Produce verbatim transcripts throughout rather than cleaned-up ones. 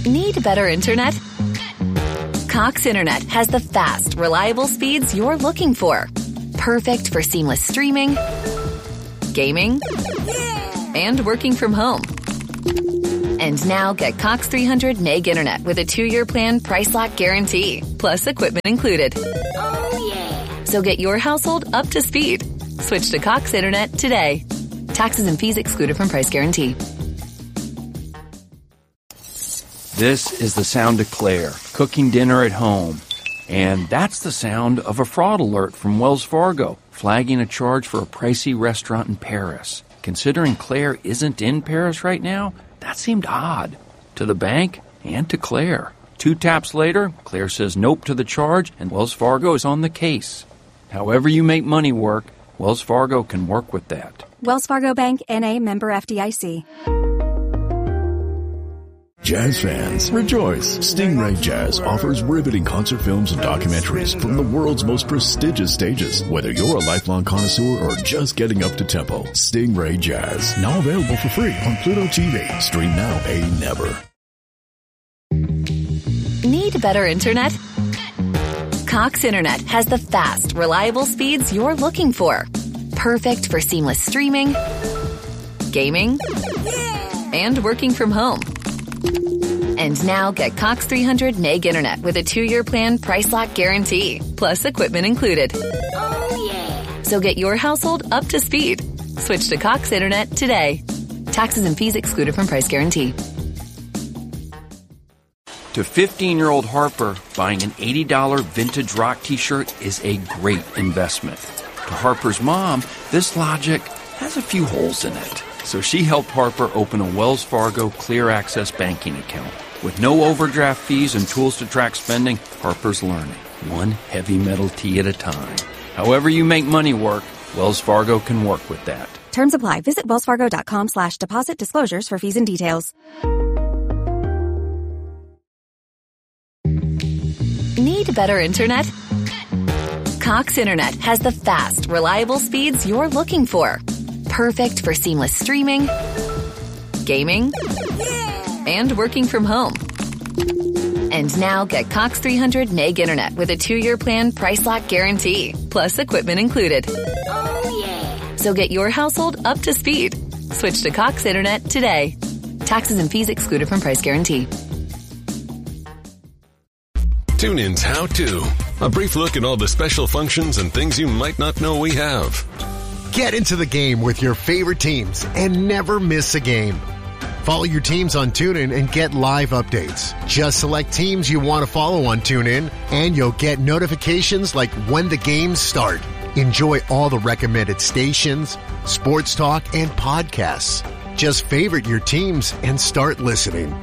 Need better internet? Cox Internet has the fast, reliable speeds you're looking for. Perfect for seamless streaming, gaming, and working from home. And now get Cox three hundred meg internet with a two-year plan price lock guarantee, plus equipment included. Oh, yeah. So get your household up to speed. Switch to Cox Internet today. Taxes and fees excluded from price guarantee. This is the sound of Claire, cooking dinner at home. And that's the sound of a fraud alert from Wells Fargo, flagging a charge for a pricey restaurant in Paris. Considering Claire isn't in Paris right now, that seemed odd. To the bank and to Claire. Two taps later, Claire says nope to the charge, and Wells Fargo is on the case. However you make money work, Wells Fargo can work with that. Wells Fargo Bank, N A, member F D I C. Jazz fans, rejoice! Stingray Jazz offers riveting concert films and documentaries from the world's most prestigious stages. Whether you're a lifelong connoisseur or just getting up to tempo, Stingray Jazz, now available for free on Pluto T V. Stream now, pay never. Need better internet? Cox Internet has the fast, reliable speeds you're looking for. Perfect for seamless streaming, gaming, and working from home. And now get Cox three hundred meg internet with a two-year plan price lock guarantee, plus equipment included. Oh, yeah. So get your household up to speed. Switch to Cox Internet today. Taxes and fees excluded from price guarantee. To fifteen-year-old Harper, buying an eighty dollars vintage rock t-shirt is a great investment. To Harper's mom, this logic has a few holes in it. So she helped Harper open a Wells Fargo Clear Access banking account. With no overdraft fees and tools to track spending, Harper's learning, one heavy metal tee at a time. However you make money work, Wells Fargo can work with that. Terms apply. Visit wellsfargo.com slash deposit disclosures for fees and details. Need better internet? Cox Internet has the fast, reliable speeds you're looking for. Perfect for seamless streaming, gaming, and working from home. And now get Cox three hundred meg internet with a two-year plan price lock guarantee, plus equipment included. Oh, yeah. So get your household up to speed. Switch to Cox Internet today. Taxes and fees excluded from price guarantee. TuneIn's How To. A brief look at all the special functions and things you might not know we have. Get into the game with your favorite teams and never miss a game. Follow your teams on TuneIn and get live updates. Just select teams you want to follow on TuneIn, and you'll get notifications like when the games start. Enjoy all the recommended stations, sports talk, and podcasts. Just favorite your teams and start listening.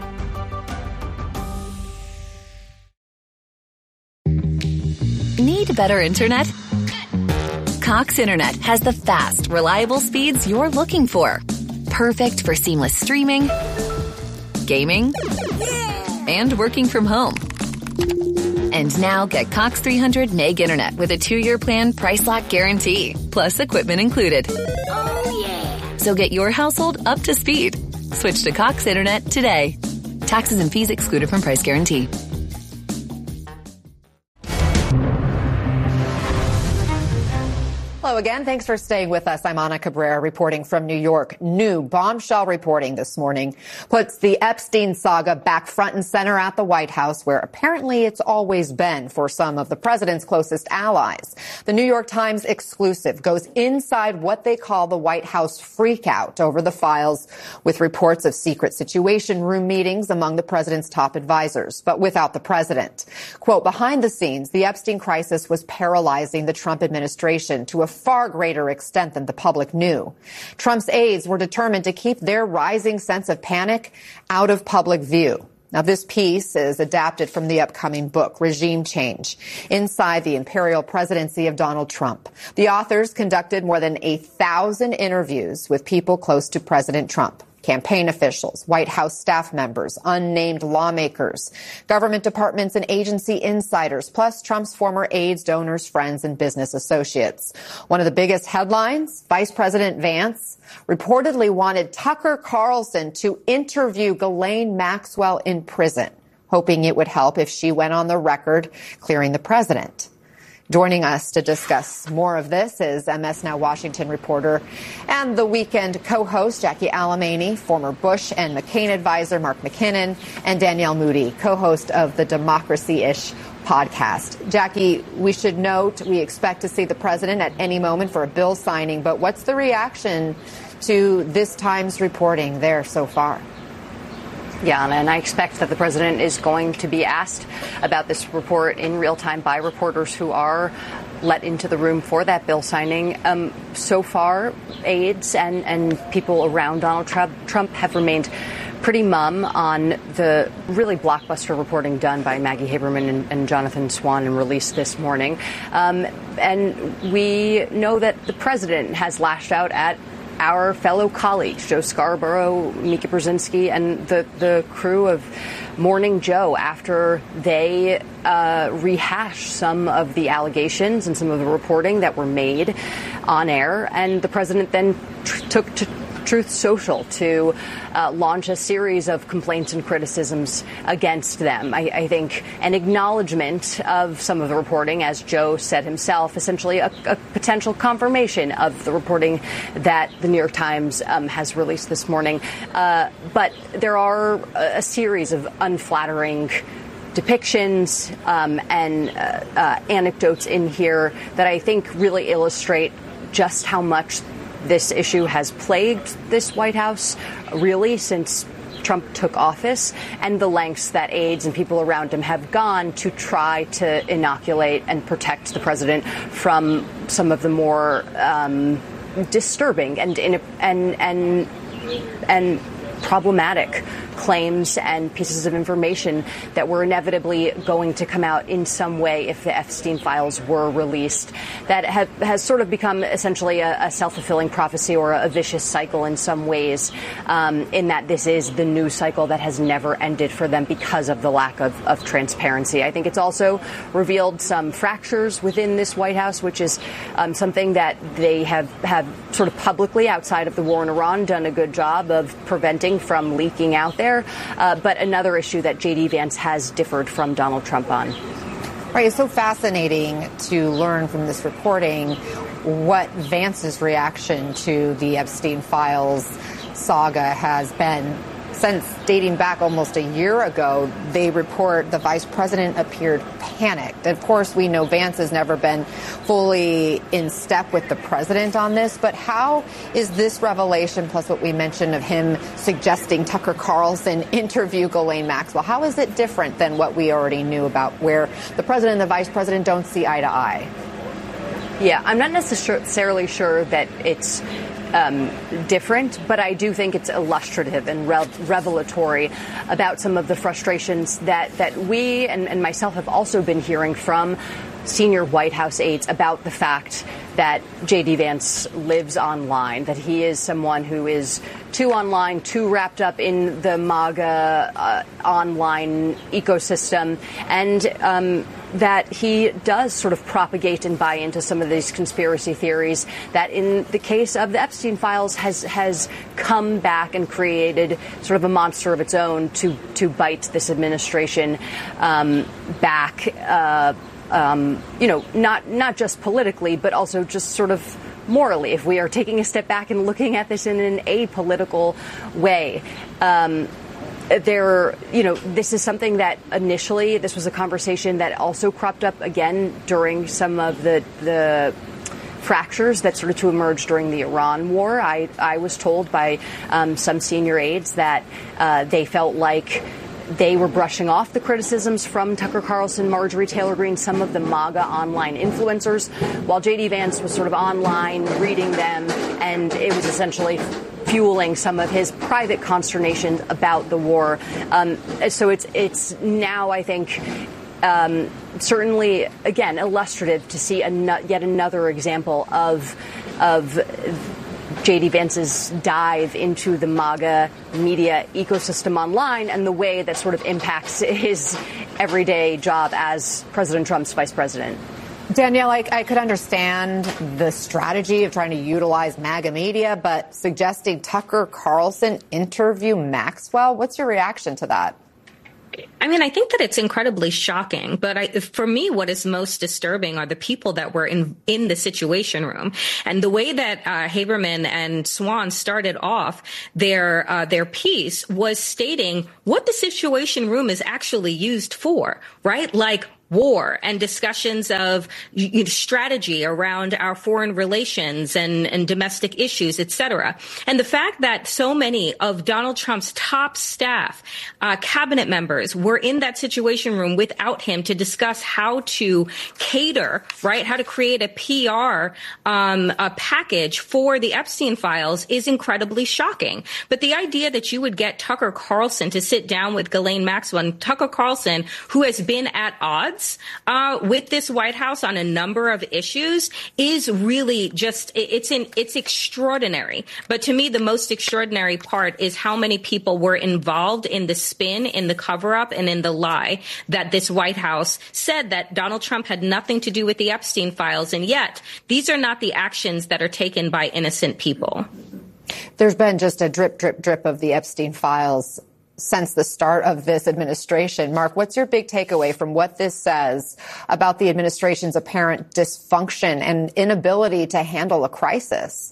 Need better internet? Cox Internet has the fast, reliable speeds you're looking for. Perfect for seamless streaming, gaming, and working from home. And now get Cox three hundred meg internet with a two-year plan price lock guarantee, plus equipment included. Oh, yeah. So get your household up to speed. Switch to Cox Internet today. Taxes and fees excluded from price guarantee. Hello again. Thanks for staying with us. I'm Ana Cabrera reporting from New York. New bombshell reporting this morning puts the Epstein saga back front and center at the White House, where apparently it's always been for some of the president's closest allies. The New York Times exclusive goes inside what they call the White House freakout over the files, with reports of secret situation room meetings among the president's top advisors, but without the president. Quote, behind the scenes, the Epstein crisis was paralyzing the Trump administration to a far greater extent than the public knew. Trump's aides were determined to keep their rising sense of panic out of public view. Now, this piece is adapted from the upcoming book, Regime Change, Inside the Imperial Presidency of Donald Trump. The authors conducted more than a thousand interviews with people close to President Trump. campaign officials, White House staff members, unnamed lawmakers, government departments and agency insiders, plus Trump's former aides, donors, friends, and business associates. One of the biggest headlines, Vice President Vance reportedly wanted Tucker Carlson to interview Ghislaine Maxwell in prison, hoping it would help if she went on the record clearing the president. Joining us to discuss more of this is M S Now Washington reporter and The Weekend co-host Jackie Alamany, former Bush and McCain advisor Mark McKinnon, and Danielle Moody, co-host of the Democracy-ish podcast. Jackie, we should note we expect to see the president at any moment for a bill signing, but what's the reaction to this Times reporting there so far? Yeah, and I expect that the president is going to be asked about this report in real time by reporters who are let into the room for that bill signing. Um, so far, aides and, and people around Donald Trump, Trump have remained pretty mum on the really blockbuster reporting done by Maggie Haberman and, and Jonathan Swan and released this morning. Um, and we know that the president has lashed out at our fellow colleagues, Joe Scarborough, Mika Brzezinski, and the, the crew of Morning Joe after they uh, rehashed some of the allegations and some of the reporting that were made on air. And the president then tr- took to Truth Social to uh, launch a series of complaints and criticisms against them. I, I think an acknowledgement of some of the reporting, as Joe said himself, essentially a, a potential confirmation of the reporting that the New York Times um, has released this morning. Uh, but there are a, a series of unflattering depictions um, and uh, uh, anecdotes in here that I think really illustrate just how much this issue has plagued this White House, really, since Trump took office, and the lengths that aides and people around him have gone to try to inoculate and protect the president from some of the more um, disturbing and and and and problematic claims and pieces of information that were inevitably going to come out in some way if the Epstein files were released. That have, has sort of become essentially a, a self-fulfilling prophecy or a vicious cycle in some ways, um, in that this is the news cycle that has never ended for them because of the lack of, of transparency. I think it's also revealed some fractures within this White House, which is um, something that they have, have sort of publicly, outside of the war in Iran, done a good job of preventing from leaking out there. Uh, but another issue that J D. Vance has differed from Donald Trump on. Right. It's so fascinating to learn from this reporting what Vance's reaction to the Epstein files saga has been. Since dating back almost a year ago, they report the vice president appeared panicked. Of course, we know Vance has never been fully in step with the president on this, but how is this revelation, plus what we mentioned of him suggesting Tucker Carlson interview Ghislaine Maxwell, how is it different than what we already knew about, where the president and the vice president don't see eye to eye? Yeah, I'm not necessarily sure that it's Um, different, but I do think it's illustrative and re- revelatory about some of the frustrations that, that we and, and myself have also been hearing from senior White House aides about the fact that J D. Vance lives online, that he is someone who is too online, too wrapped up in the MAGA uh, online ecosystem, and um, that he does sort of propagate and buy into some of these conspiracy theories that in the case of the Epstein files has has come back and created sort of a monster of its own to, to bite this administration um, back, uh, um, you know, not not just politically, but also just sort of morally, if we are taking a step back and looking at this in an apolitical way. Um, There, you know, this is something that initially, this was a conversation that also cropped up again during some of the the fractures that started to emerge during the Iran war. I, I was told by um, some senior aides that uh, they felt like they were brushing off the criticisms from Tucker Carlson, Marjorie Taylor Greene, some of the MAGA online influencers, while J D. Vance was sort of online reading them, and it was essentially fueling some of his private consternation about the war. Um, so it's it's now, I think, um, certainly, again, illustrative to see an- yet another example of of J D Vance's dive into the MAGA media ecosystem online and the way that sort of impacts his everyday job as President Trump's vice president. Danielle, I, I could understand the strategy of trying to utilize MAGA media, but suggesting Tucker Carlson interview Maxwell, what's your reaction to that? I mean, I think that it's incredibly shocking. But I, for me, what is most disturbing are the people that were in, in the Situation Room. And the way that uh, Haberman and Swan started off their uh, their piece was stating what the Situation Room is actually used for, right? Like war and discussions of you know, strategy around our foreign relations and, and domestic issues, et cetera. And the fact that so many of Donald Trump's top staff, uh, cabinet members were in that Situation Room without him to discuss how to cater, right, how to create a P R um, a package for the Epstein files is incredibly shocking. But the idea that you would get Tucker Carlson to sit down with Ghislaine Maxwell, and Tucker Carlson, who has been at odds Uh, with this White House on a number of issues, is really just it's in it's extraordinary. But to me, the most extraordinary part is how many people were involved in the spin, in the cover up, and in the lie that this White House said that Donald Trump had nothing to do with the Epstein files. And yet these are not the actions that are taken by innocent people. There's been just a drip, drip, drip of the Epstein files since the start of this administration. Mark, what's your big takeaway from what this says about the administration's apparent dysfunction and inability to handle a crisis?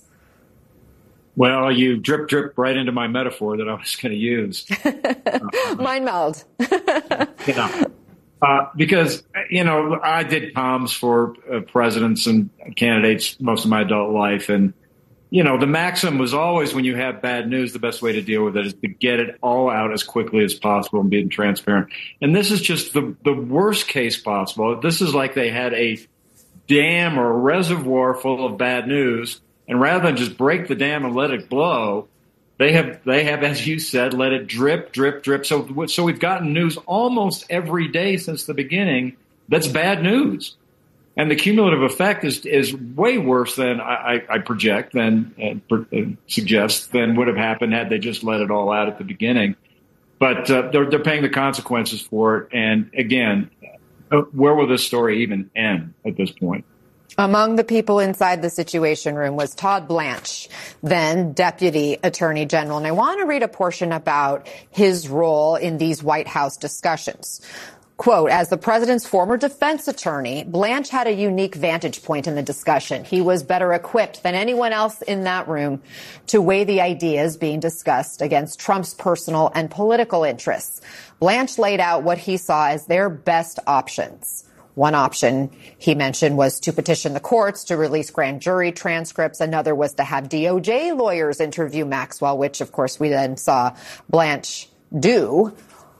Well, you drip, drip right into my metaphor that I was going to use. uh, Mind meld. you know, uh, because, you know, I did comms for uh, presidents and candidates most of my adult life. And you know, the maxim was always when you have bad news, the best way to deal with it is to get it all out as quickly as possible and being transparent. And this is just the, the worst case possible. This is like they had a dam or a reservoir full of bad news, and rather than just break the dam and let it blow, they have, they have, as you said, let it drip, drip, drip. So, so we've gotten news almost every day since the beginning that's bad news. And the cumulative effect is is way worse than I, I project, than uh, suggest, than would have happened had they just let it all out at the beginning. But uh, they're they're paying the consequences for it. And again, uh, where will this story even end at this point? Among the people inside the Situation Room was Todd Blanche, then Deputy Attorney General. And I want to read a portion about his role in these White House discussions. Quote, as the president's former defense attorney, Blanche had a unique vantage point in the discussion. He was better equipped than anyone else in that room to weigh the ideas being discussed against Trump's personal and political interests. Blanche laid out what he saw as their best options. One option he mentioned was to petition the courts to release grand jury transcripts. Another was to have D O J lawyers interview Maxwell, which, of course, we then saw Blanche do.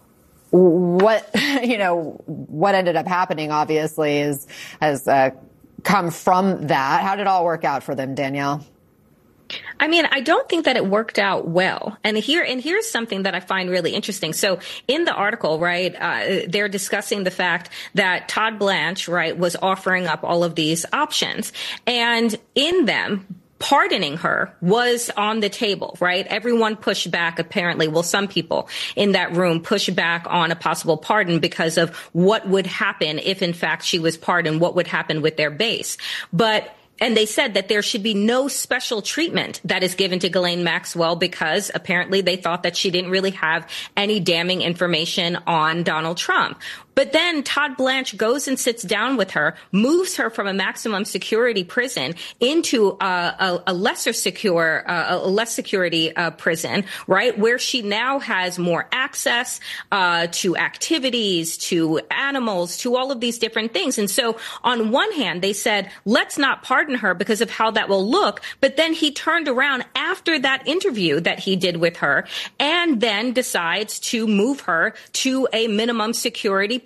What, you know, what ended up happening, obviously, is has uh, come from that. How did it all work out for them, Danielle? I mean, I don't think that it worked out well. And here, and here's something that I find really interesting. So in the article, right, uh, they're discussing the fact that Todd Blanche, right, was offering up all of these options. And in them, pardoning her was on the table, right? Everyone pushed back, apparently. Well, some people in that room pushed back on a possible pardon because of what would happen if, in fact, she was pardoned, what would happen with their base. But And they said that there should be no special treatment that is given to Ghislaine Maxwell because apparently they thought that she didn't really have any damning information on Donald Trump. But then Todd Blanche goes and sits down with her, moves her from a maximum security prison into a, a, a lesser secure, uh, a less security uh, prison, right, where she now has more access uh, to activities, to animals, to all of these different things. And so on one hand, they said, let's not pardon her because of how that will look. But then he turned around after that interview that he did with her and then decides to move her to a minimum security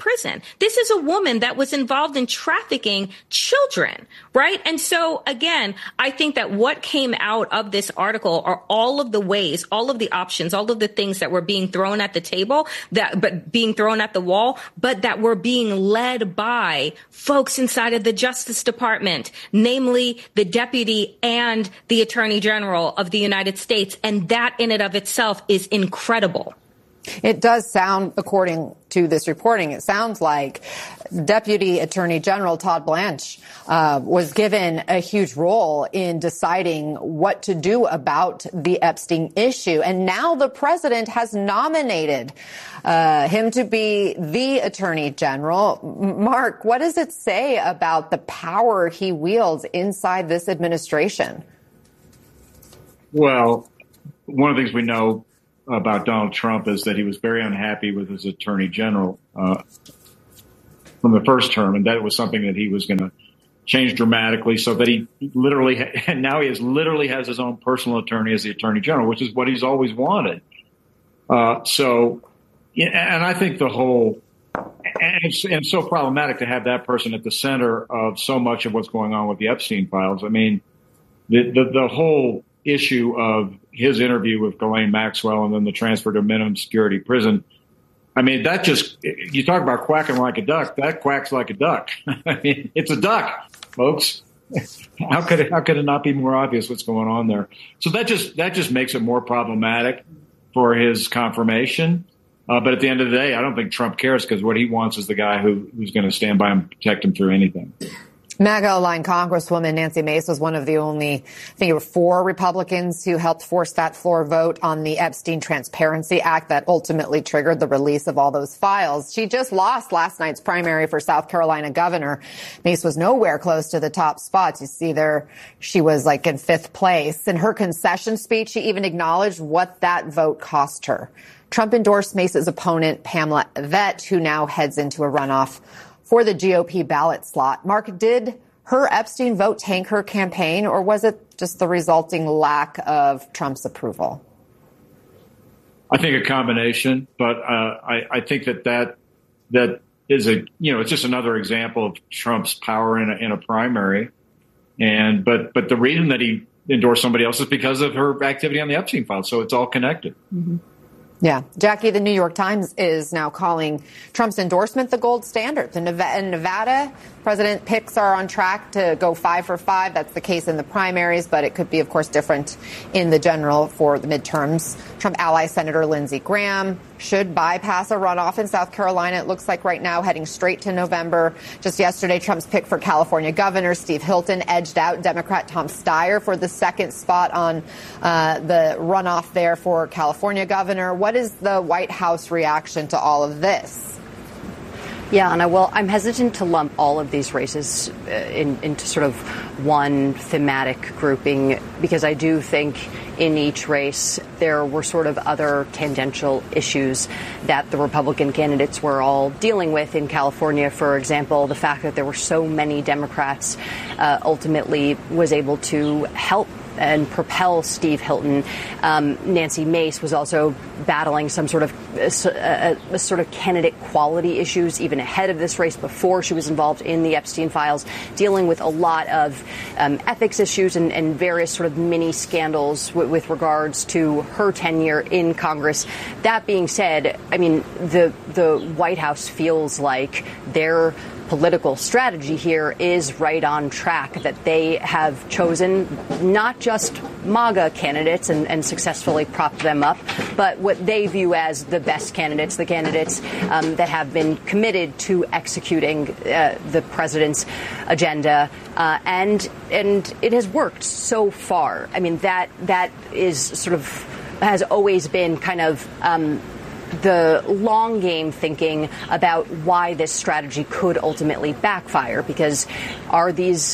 prison. This is a woman that was involved in trafficking children, right? And so, again, I think that what came out of this article are all of the ways, all of the options, all of the things that were being thrown at the table, that but being thrown at the wall, but that were being led by folks inside of the Justice Department, namely the deputy and the Attorney General of the United States. And that in and of itself is incredible. It does sound, according to this reporting, it sounds like Deputy Attorney General Todd Blanche uh, was given a huge role in deciding what to do about the Epstein issue. And now the president has nominated uh, him to be the Attorney General. Mark, what does it say about the power he wields inside this administration? Well, one of the things we know about Donald Trump is that he was very unhappy with his attorney general uh, from the first term, and that was something that he was going to change dramatically, so that he literally, and now he has literally has his own personal attorney as the attorney general, which is what he's always wanted. Uh, so, and I think the whole, and it's, and it's so problematic to have that person at the center of so much of what's going on with the Epstein files. I mean, the the, the whole issue of his interview with Ghislaine Maxwell and then the transfer to minimum security prison. I mean, that just, you talk about quacking like a duck, that quacks like a duck. I mean, it's a duck, folks. How could it, how could it not be more obvious what's going on there? So that just, that just makes it more problematic for his confirmation. Uh, but at the end of the day, I don't think Trump cares, because what he wants is the guy who, who's going to stand by him and protect him through anything. MAGA-aligned Congresswoman Nancy Mace was one of the only, I think it were four Republicans who helped force that floor vote on the Epstein Transparency Act that ultimately triggered the release of all those files. She just lost last night's primary for South Carolina governor. Mace was nowhere close to the top spots. You see there, she was like in fifth place. In her concession speech, she even acknowledged what that vote cost her. Trump endorsed Mace's opponent, Pamela Vett, who now heads into a runoff for the G O P ballot slot. Mark, did her Epstein vote tank her campaign, or was it just the resulting lack of Trump's approval? I think a combination, but uh, I, I think that, that that is a, you know, it's just another example of Trump's power in a, in a primary. And but but the reason that he endorsed somebody else is because of her activity on the Epstein file. So it's all connected. Mm-hmm. Yeah. Jackie, the New York Times is now calling Trump's endorsement the gold standard. In Nevada, President picks are on track to go five for five. That's the case in the primaries, but it could be, of course, different in the general for the midterms. Trump ally Senator Lindsey Graham should bypass a runoff in South Carolina. It looks like right now heading straight to November. Just yesterday, Trump's pick for California governor, Steve Hilton, edged out Democrat Tom Steyer for the second spot on uh, the runoff there for California governor. What is the White House reaction to all of this? Yeah, Anna, well, I'm hesitant to lump all of these races uh, in, into sort of one thematic grouping, because I do think in each race there were sort of other tangential issues that the Republican candidates were all dealing with. In California, for example, the fact that there were so many Democrats uh, ultimately was able to help and propel Steve Hilton. Um, Nancy Mace was also battling some sort of uh, a, a sort of candidate quality issues even ahead of this race, before she was involved in the Epstein files, dealing with a lot of um, ethics issues and, and various sort of mini scandals w- with regards to her tenure in Congress. That being said, I mean, the the White House feels like their political strategy here is right on track, that they have chosen not just MAGA candidates and, and successfully propped them up, but what they view as the best candidates, the candidates um, that have been committed to executing uh, the president's agenda. Uh, and and it has worked so far. I mean, that that is sort of has always been kind of um, the long game thinking about why this strategy could ultimately backfire, because are these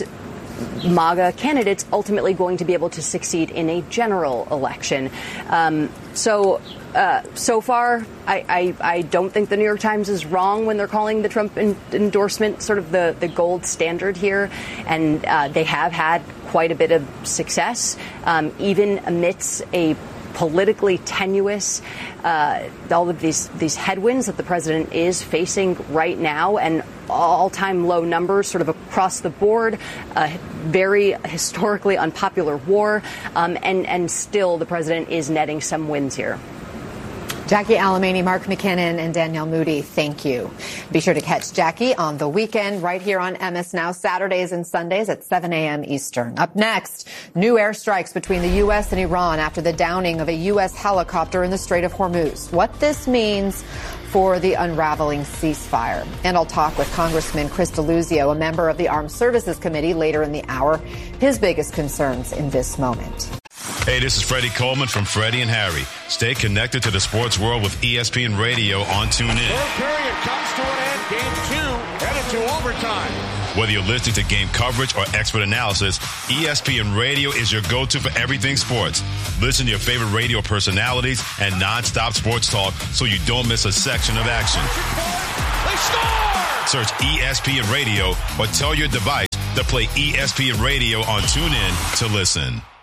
MAGA candidates ultimately going to be able to succeed in a general election? Um, so uh, so far, I, I, I don't think the New York Times is wrong when they're calling the Trump in, endorsement sort of the, the gold standard here. And uh, they have had quite a bit of success, um, even amidst a politically tenuous, uh, all of these these headwinds that the president is facing right now, and all-time low numbers sort of across the board, a very historically unpopular war, um, and, and still the president is netting some wins here. Jackie Alemany, Mark McKinnon, and Danielle Moody, thank you. Be sure to catch Jackie on the weekend right here on M S Now, Saturdays and Sundays at seven a.m. Eastern. Up next, new airstrikes between the U S and Iran after the downing of a U S helicopter in the Strait of Hormuz. What this means for the unraveling ceasefire. And I'll talk with Congressman Chris Deluzio, a member of the Armed Services Committee, later in the hour. His biggest concerns in this moment. Hey, this is Freddie Coleman from Freddie and Harry. Stay connected to the sports world with E S P N Radio on TuneIn. Third period comes to an end. Game two headed to overtime. Whether you're listening to game coverage or expert analysis, E S P N Radio is your go-to for everything sports. Listen to your favorite radio personalities and nonstop sports talk so you don't miss a section of action. They score! Search E S P N Radio or tell your device to play E S P N Radio on TuneIn to listen.